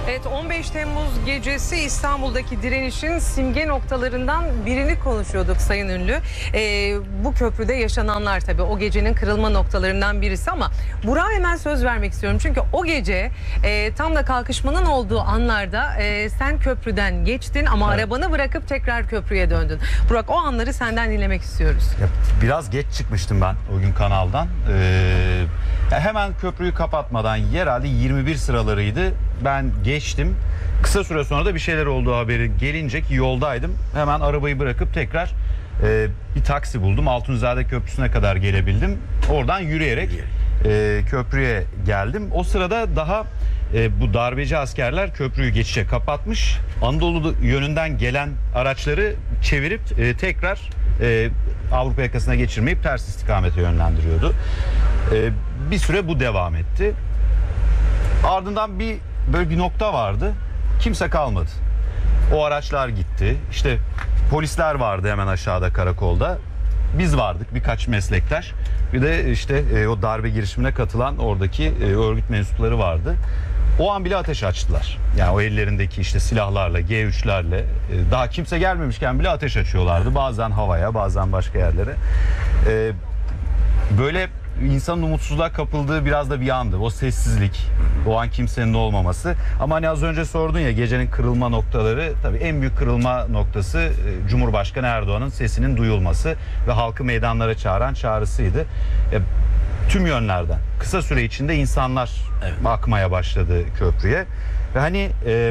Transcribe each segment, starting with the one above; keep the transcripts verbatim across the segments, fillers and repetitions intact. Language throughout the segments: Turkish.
Evet, on beş Temmuz gecesi İstanbul'daki direnişin simge noktalarından birini konuşuyorduk Sayın Ünlü. Ee, bu köprüde yaşananlar tabii o gecenin kırılma noktalarından birisi ama Burak'a hemen söz vermek istiyorum. Çünkü o gece e, tam da kalkışmanın olduğu anlarda e, sen köprüden geçtin ama evet, arabanı bırakıp tekrar köprüye döndün. Burak, o anları senden dinlemek istiyoruz. Ya, biraz geç çıkmıştım ben o gün kanaldan. Ee, hemen köprüyü kapatmadan herhalde yirmi bir sıralarıydı. Ben geçtim. Kısa süre sonra da bir şeyler olduğu haberi gelince ki yoldaydım. Hemen arabayı bırakıp tekrar e, bir taksi buldum. Altunizade Köprüsü'ne kadar gelebildim. Oradan yürüyerek e, köprüye geldim. O sırada daha e, bu darbeci askerler köprüyü geçişe kapatmış. Anadolu yönünden gelen araçları çevirip e, tekrar e, Avrupa yakasına geçirmeyip ters istikamete yönlendiriyordu. E, bir süre bu devam etti. Ardından bir böyle bir nokta vardı. Kimse kalmadı. O araçlar gitti. İşte polisler vardı hemen aşağıda karakolda. Biz vardık, birkaç meslektaş. Bir de işte e, o darbe girişimine katılan oradaki e, örgüt mensupları vardı. O an bile ateş açtılar. Yani o ellerindeki işte silahlarla, G üçlerle e, daha kimse gelmemişken bile ateş açıyorlardı. Bazen havaya, bazen başka yerlere. E, böyle insanın umutsuzluğa kapıldığı biraz da bir andı. O sessizlik, o an kimsenin olmaması. Ama hani az önce sordun ya gecenin kırılma noktaları, tabii en büyük kırılma noktası e, Cumhurbaşkanı Erdoğan'ın sesinin duyulması ve halkı meydanlara çağıran çağrısıydı. E, tüm yönlerden kısa süre içinde insanlar evet, akmaya başladı köprüye. Ve hani e,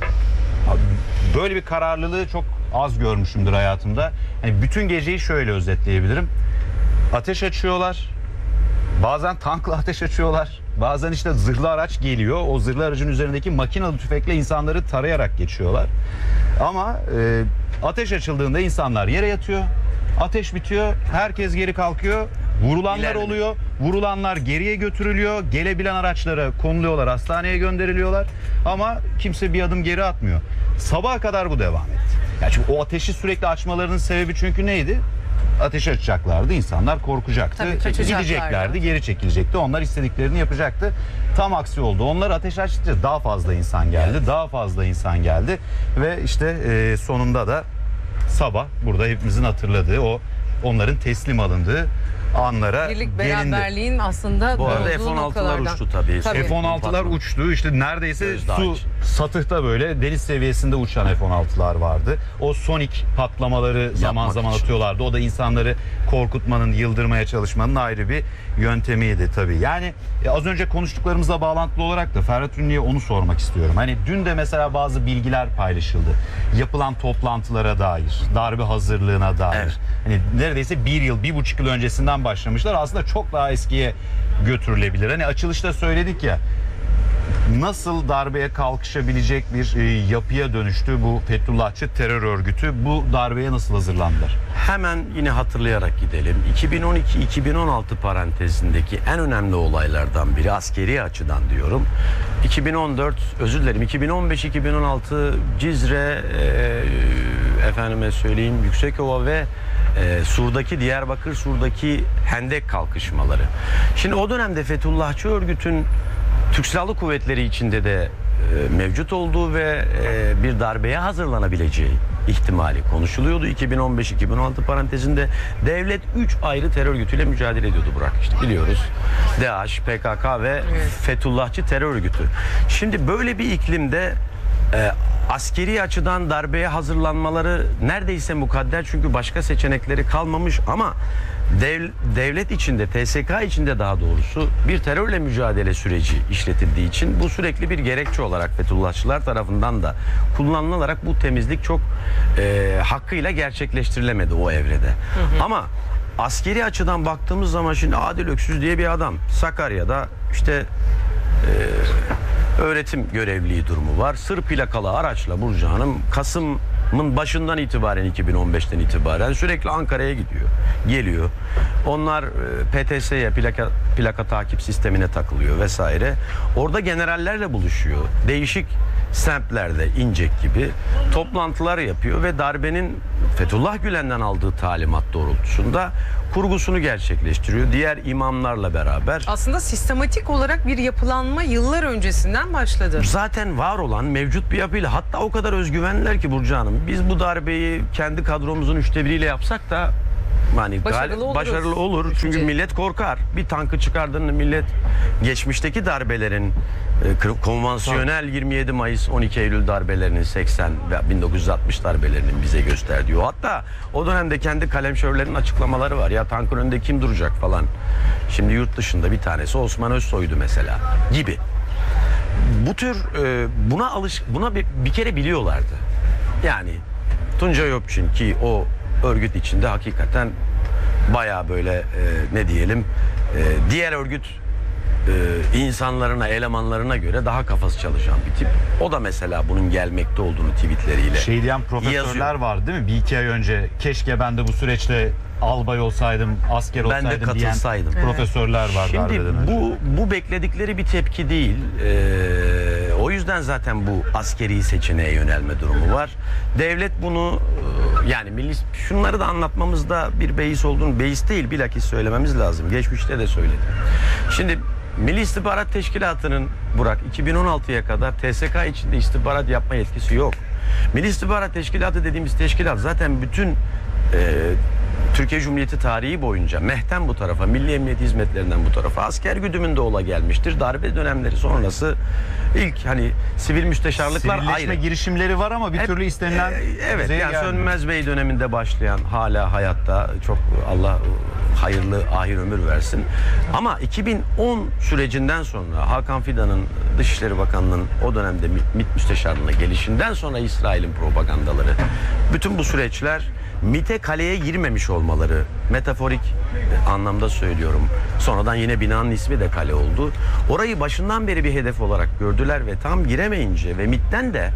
böyle bir kararlılığı çok az görmüşümdür hayatımda. Hani bütün geceyi şöyle özetleyebilirim. Ateş açıyorlar. Bazen tankla ateş açıyorlar. Bazen işte zırhlı araç geliyor. O zırhlı aracın üzerindeki makinalı tüfekle insanları tarayarak geçiyorlar. Ama e, ateş açıldığında insanlar yere yatıyor. Ateş bitiyor. Herkes geri kalkıyor. Vurulanlar İleride. oluyor. Vurulanlar geriye götürülüyor. Gelebilen araçlara konuluyorlar. Hastaneye gönderiliyorlar. Ama kimse bir adım geri atmıyor. Sabaha kadar bu devam etti. Yani çünkü o ateşi sürekli açmalarının sebebi çünkü neydi? Ateş açacaklardı, insanlar korkacaktı, Tabii, gideceklerdi, geri çekilecekti, onlar istediklerini yapacaktı. Tam aksi oldu. Onlar ateş açtıkça daha fazla insan geldi, evet, daha fazla insan geldi ve işte e, sonunda da sabah burada hepimizin hatırladığı o onların teslim alındığı anlara birlik gelindi. Beraberliğin aslında bu arada F on altılar uçtu tabii. tabii. F on altılar uçtu. İşte neredeyse Gözdağı su için. satıhta böyle deniz seviyesinde uçan F on altılar vardı. O sonik patlamaları Yapmak zaman zaman için. atıyorlardı. O da insanları korkutmanın, yıldırmaya çalışmanın ayrı bir yöntemiydi tabii. Yani e, az önce konuştuklarımızla bağlantılı olarak da Ferhat Ünlü'ye onu sormak istiyorum. Hani dün de mesela bazı bilgiler paylaşıldı. Yapılan toplantılara dair, darbe hazırlığına dair. Evet. Hani neredeyse bir yıl, bir buçuk yıl öncesinden başlamışlar. Aslında çok daha eskiye götürülebilir. Hani açılışta söyledik ya, nasıl darbeye kalkışabilecek bir e, yapıya dönüştü bu Fethullahçı terör örgütü? Bu darbeye nasıl hazırlandılar? Hemen yine hatırlayarak gidelim. iki bin on iki iki bin on altı parantezindeki en önemli olaylardan biri, askeri açıdan diyorum. iki bin on dört, özür dilerim, iki bin on beş iki bin on altı Cizre, e, efendime söyleyeyim Yüksekova ve e, Sur'daki, Diyarbakır Sur'daki hendek kalkışmaları. Şimdi o dönemde Fethullahçı örgütün Türk Silahlı Kuvvetleri içinde de e, mevcut olduğu ve e, bir darbeye hazırlanabileceği ihtimali konuşuluyordu. iki bin on beş iki bin on altı parantezinde devlet üç ayrı terör örgütüyle mücadele ediyordu Burak. İşte biliyoruz. DAEŞ, P K K ve evet, Fethullahçı terör örgütü. Şimdi böyle bir iklimde e, askeri açıdan darbeye hazırlanmaları neredeyse mukadder, çünkü başka seçenekleri kalmamış ama dev, devlet içinde, T S K içinde daha doğrusu bir terörle mücadele süreci işletildiği için bu sürekli bir gerekçe olarak Fethullahçılar tarafından da kullanılarak bu temizlik çok e, hakkıyla gerçekleştirilemedi o evrede. Hı hı. Ama askeri açıdan baktığımız zaman şimdi Adil Öksüz diye bir adam Sakarya'da işte e, öğretim görevliliği durumu var. Sır plakalı araçla Burcu Hanım Kasım'ın başından itibaren, iki bin on beşten itibaren sürekli Ankara'ya gidiyor, geliyor. Onlar P T S'ye, plaka, plaka takip sistemine takılıyor vesaire. Orada generallerle buluşuyor. Değişik semtlerde, İncek gibi toplantılar yapıyor ve darbenin Fethullah Gülen'den aldığı talimat doğrultusunda kurgusunu gerçekleştiriyor. Diğer imamlarla beraber. Aslında sistematik olarak bir yapılanma yıllar öncesinden başladı. Zaten var olan mevcut bir yapıyla, hatta o kadar özgüvenliler ki Burcu Hanım, biz bu darbeyi kendi kadromuzun üçte biriyle yapsak da yani Başarılı gal- oluruz. başarılı olur. Çünkü Düşünce. millet korkar. Bir tankı çıkardığında millet geçmişteki darbelerin e, kı- konvansiyonel yirmi yedi Mayıs on iki Eylül darbelerinin, seksen ve bin dokuz yüz altmış darbelerinin bize gösterdiği o. Hatta o dönemde kendi kalemşörlerin açıklamaları var. Ya tankın önünde kim duracak falan. Şimdi yurt dışında bir tanesi Osman Özsoy'du mesela gibi. Bu tür e, buna alış buna bir, bir kere biliyorlardı. Yani Tuncay Öpçin ki o örgüt içinde hakikaten bayağı böyle e, ne diyelim e, diğer örgüt e, insanlarına, elemanlarına göre daha kafası çalışan bir tip. O da mesela bunun gelmekte olduğunu tweetleriyle Şey diyen profesörler yazıyor. var değil mi? Bir iki ay önce keşke ben de bu süreçte albay olsaydım, asker Ben de olsaydım diyen katılsaydım. profesörler var. Şimdi darbeden önce. bu bu bekledikleri bir tepki değil. Ee, o yüzden zaten bu askeri seçeneğe yönelme durumu var. Devlet bunu e, yani milli şunları da anlatmamızda bir beis olduğunu, beis değil bilakis söylememiz lazım. Geçmişte de söyledim. Şimdi Milli İstihbarat Teşkilatı'nın Burak iki bin on altıya kadar T S K içinde istihbarat yapma yetkisi yok. Milli İstihbarat Teşkilatı dediğimiz teşkilat zaten bütün e, Türkiye Cumhuriyeti tarihi boyunca mehten bu tarafa, Milli Emniyet Hizmetlerinden bu tarafa, asker güdümünde ola gelmiştir. Darbe dönemleri sonrası ilk hani sivil müsteşarlıklar Sivilleşme ayrı. girişimleri var ama bir Hep, türlü istenilen e, evet düzeye yani gelmiyor. Sönmez Bey döneminde başlayan, hala hayatta, çok Allah hayırlı ahir ömür versin. Ama iki bin on sürecinden sonra Hakan Fidan'ın Dışişleri Bakanlığı'nın o dönemde MİT müsteşarlığına gelişinden sonra İsrail'in propagandaları, bütün bu süreçler MİT'e kaleye girmemiş olmaları, metaforik anlamda söylüyorum. Sonradan yine binanın ismi de kale oldu. Orayı başından beri bir hedef olarak gördüler ve tam giremeyince ve MİT'ten de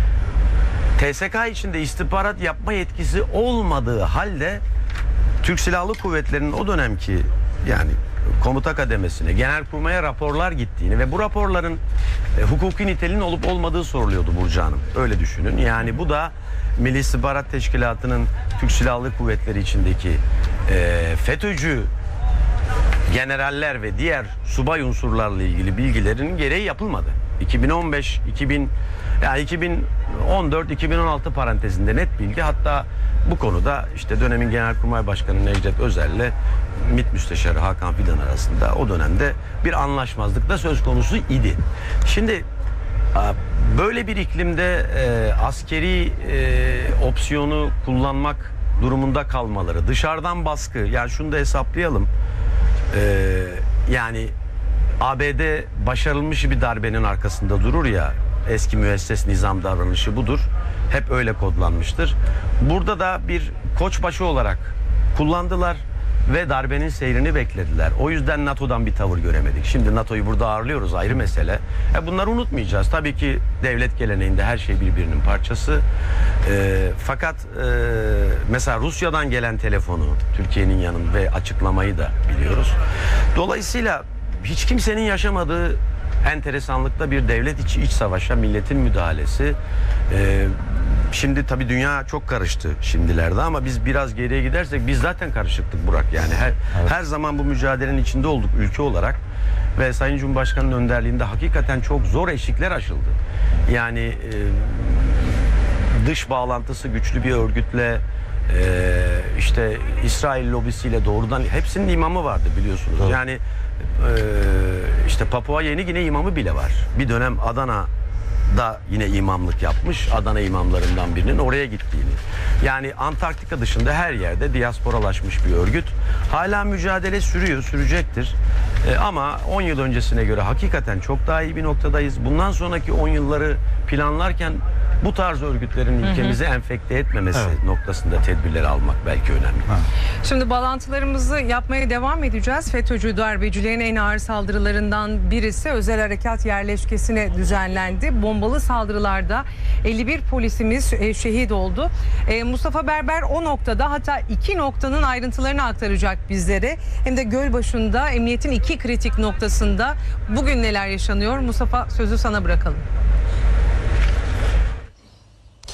T S K içinde istihbarat yapma yetkisi olmadığı halde Türk Silahlı Kuvvetleri'nin o dönemki yani komuta kademesine, genelkurmaya raporlar gittiğini ve bu raporların e, hukuki niteliğinin olup olmadığı soruluyordu Burcu Hanım. Öyle düşünün. Yani bu da Milli İstihbarat Teşkilatı'nın Türk Silahlı Kuvvetleri içindeki e, FETÖ'cü generaller ve diğer subay unsurlarla ilgili bilgilerinin gereği yapılmadı. iki bin on beş iki bin yani iki bin on dört iki bin on altı parantezinde net bilgi, hatta bu konuda işte dönemin Genelkurmay Başkanı Necdet Özel'le MİT Müsteşarı Hakan Fidan arasında o dönemde bir anlaşmazlık da söz konusu idi. Şimdi böyle bir iklimde e, askeri e, opsiyonu kullanmak durumunda kalmaları, dışarıdan baskı, yani şunu da hesaplayalım. Ee, yani A B D başarılmış bir darbenin arkasında durur ya, eski müesses nizam davranışı budur. Hep öyle kodlanmıştır. Burada da bir koçbaşı olarak kullandılar ve darbenin seyrini beklediler. O yüzden NATO'dan bir tavır göremedik. Şimdi NATO'yu burada ağırlıyoruz, ayrı mesele. E bunları unutmayacağız. Tabii ki devlet geleneğinde her şey birbirinin parçası. E, fakat e, mesela Rusya'dan gelen telefonu Türkiye'nin yanında ve açıklamayı da biliyoruz. Dolayısıyla hiç kimsenin yaşamadığı enteresanlıkta bir devlet içi iç savaşa milletin müdahalesi. E, Şimdi tabii dünya çok karıştı şimdilerde ama biz biraz geriye gidersek biz zaten karışıktık Burak. Yani her, evet. her zaman bu mücadelenin içinde olduk ülke olarak ve Sayın Cumhurbaşkanı'nın önderliğinde hakikaten çok zor eşikler aşıldı. Yani e, dış bağlantısı güçlü bir örgütle, e, işte İsrail lobisiyle doğrudan, hepsinin imamı vardı biliyorsunuz. Evet. Yani e, işte Papua Yeni Gine imamı bile var. Bir dönem Adana da yine imamlık yapmış, Adana imamlarından birinin oraya gittiğini. Yani Antarktika dışında her yerde diasporalaşmış bir örgüt. Hala mücadele sürüyor, sürecektir. Ee, ama on yıl öncesine göre hakikaten çok daha iyi bir noktadayız. Bundan sonraki on yılları planlarken bu tarz örgütlerin ülkemizi enfekte etmemesi evet. noktasında tedbirleri almak belki önemli. Ha. Şimdi bağlantılarımızı yapmaya devam edeceğiz. FETÖ'cü darbecilerin en ağır saldırılarından birisi özel harekat yerleşkesine düzenlendi. Bombalı saldırılarda elli bir polisimiz şehit oldu. Mustafa Berber o noktada, hatta iki noktanın ayrıntılarını aktaracak bizlere. Hem de Gölbaşı'nda emniyetin iki kritik noktasında bugün neler yaşanıyor? Mustafa, sözü sana bırakalım.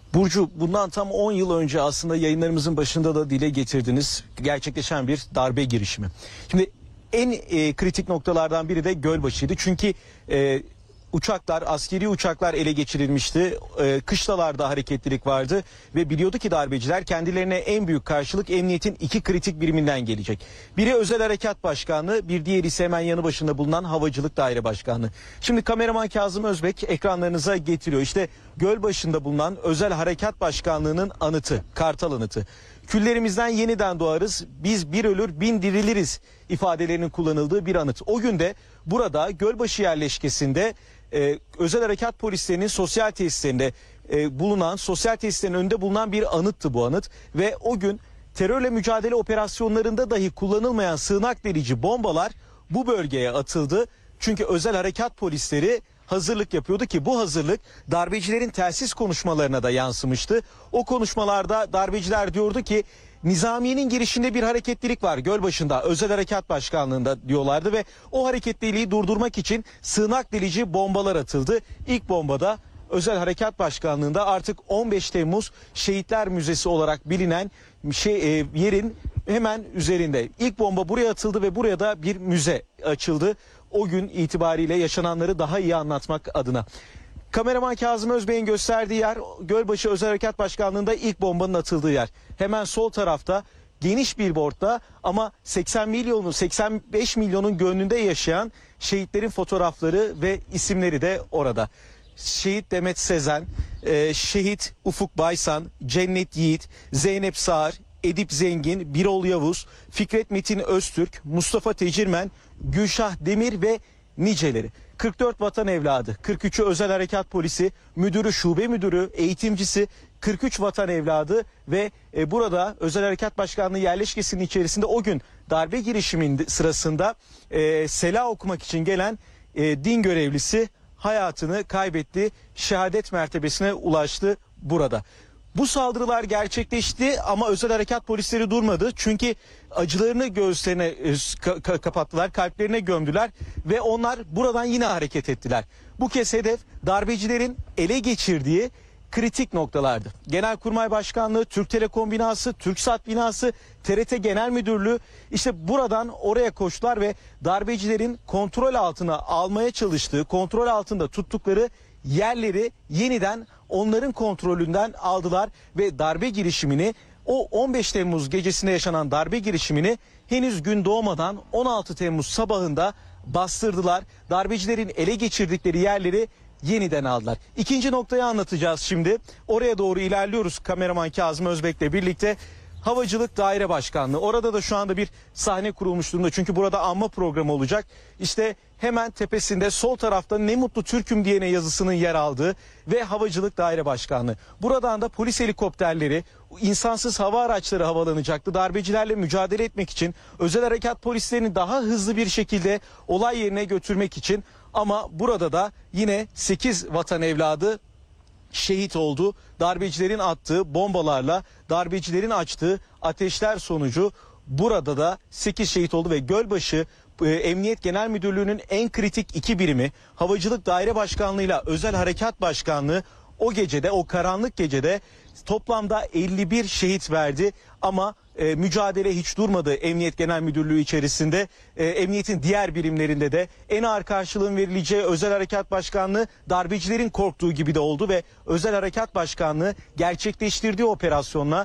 Burcu, bundan tam on yıl önce aslında yayınlarımızın başında da dile getirdiniz, gerçekleşen bir darbe girişimi. Şimdi en e, kritik noktalardan biri de Gölbaşı'ydı. Çünkü e, uçaklar, askeri uçaklar ele geçirilmişti. E, kışlalarda hareketlilik vardı ve biliyordu ki darbeciler kendilerine en büyük karşılık emniyetin iki kritik biriminden gelecek. Biri Özel Harekat Başkanlığı, bir diğeri ise hemen yanı başında bulunan Havacılık Daire Başkanlığı. Şimdi kameraman Kazım Özbek ekranlarınıza getiriyor. İşte Gölbaşı'nda bulunan Özel Harekat Başkanlığı'nın anıtı, Kartal Anıtı. Küllerimizden yeniden doğarız, biz bir ölür bin diriliriz ifadelerinin kullanıldığı bir anıt. O gün de burada Gölbaşı yerleşkesinde e, özel harekat polislerinin sosyal tesislerinde e, bulunan, sosyal tesislerin önünde bulunan bir anıttı bu anıt. Ve o gün terörle mücadele operasyonlarında dahi kullanılmayan sığınak delici bombalar bu bölgeye atıldı. Çünkü özel harekat polisleri hazırlık yapıyordu ki bu hazırlık darbecilerin telsiz konuşmalarına da yansımıştı. O konuşmalarda darbeciler diyordu ki Nizamiye'nin girişinde bir hareketlilik var Gölbaşı'nda, Özel Harekat Başkanlığı'nda diyorlardı ve o hareketliliği durdurmak için sığınak delici bombalar atıldı. İlk bombada Özel Harekat Başkanlığı'nda artık on beş Temmuz Şehitler Müzesi olarak bilinen şey, e, yerin hemen üzerinde. İlk bomba buraya atıldı ve buraya da bir müze açıldı. O gün itibariyle yaşananları daha iyi anlatmak adına. Kameraman Kazım Özbey'in gösterdiği yer Gölbaşı Özel Harekat Başkanlığı'nda ilk bombanın atıldığı yer. Hemen sol tarafta geniş billboardta ama seksen milyonun seksen beş milyonun gönlünde yaşayan şehitlerin fotoğrafları ve isimleri de orada. Şehit Demet Sezen, e, Şehit Ufuk Baysan, Cennet Yiğit, Zeynep Sağır, Edip Zengin, Birol Yavuz, Fikret Metin Öztürk, Mustafa Tecirmen, Gülşah Demir ve niceleri. kırk dört vatan evladı, kırk üçü özel harekat polisi, müdürü, şube müdürü, eğitimcisi, kırk üç vatan evladı ve e, burada Özel Harekat Başkanlığı yerleşkesinin içerisinde o gün darbe girişiminin sırasında e, sela okumak için gelen e, din görevlisi hayatını kaybetti, şehadet mertebesine ulaştı burada. Bu saldırılar gerçekleşti ama özel harekat polisleri durmadı. Çünkü acılarını göğüslerine e, ka- kapattılar, kalplerine gömdüler ve onlar buradan yine hareket ettiler. Bu kez hedef darbecilerin ele geçirdiği kritik noktalardı. Genelkurmay Başkanlığı, Türk Telekom binası, TürkSat binası, T R T Genel Müdürlüğü, işte buradan oraya koştular ve darbecilerin kontrol altına almaya çalıştığı, kontrol altında tuttukları yerleri yeniden onların kontrolünden aldılar ve darbe girişimini, o on beş Temmuz gecesinde yaşanan darbe girişimini henüz gün doğmadan on altı Temmuz sabahında bastırdılar. Darbecilerin ele geçirdikleri yerleri yeniden aldılar. İkinci noktayı anlatacağız şimdi. Oraya doğru ilerliyoruz kameraman Kazım Özbek'le birlikte. Havacılık Daire Başkanlığı. Orada da şu anda bir sahne kurulmuş durumda. Çünkü burada anma programı olacak. İşte hemen tepesinde sol tarafta "Ne mutlu Türk'üm" diyene yazısının yer aldığı ve Havacılık Daire Başkanlığı. Buradan da polis helikopterleri, insansız hava araçları havalanacaktı. Darbecilerle mücadele etmek için, özel harekat polislerini daha hızlı bir şekilde olay yerine götürmek için. Ama burada da yine sekiz vatan evladı şehit oldu. Darbecilerin attığı bombalarla, darbecilerin açtığı ateşler sonucu burada da sekiz şehit oldu ve Gölbaşı e, Emniyet Genel Müdürlüğü'nün en kritik iki birimi Havacılık Daire Başkanlığı ile Özel Harekat Başkanlığı o gecede, o karanlık gecede toplamda elli bir şehit verdi ama e, mücadele hiç durmadı Emniyet Genel Müdürlüğü içerisinde. E, emniyetin diğer birimlerinde de en ağır karşılığın verileceği Özel Harekat Başkanlığı darbecilerin korktuğu gibi de oldu ve Özel Harekat Başkanlığı gerçekleştirdiği operasyonla,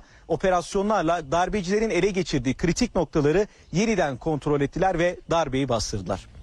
operasyonlarla darbecilerin ele geçirdiği kritik noktaları yeniden kontrol ettiler ve darbeyi bastırdılar.